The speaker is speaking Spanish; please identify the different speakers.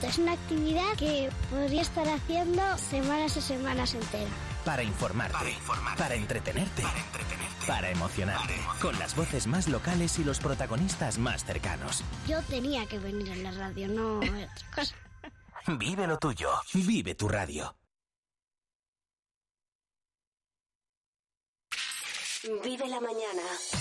Speaker 1: disfruto. Es una actividad que podría estar haciendo semanas y semanas enteras.
Speaker 2: Para informarte, para entretenerte, para emocionarte, con las voces más locales y los protagonistas más cercanos.
Speaker 1: Yo tenía que venir en la radio, no otra cosa.
Speaker 2: Vive lo tuyo, vive tu radio.
Speaker 3: Vive la mañana.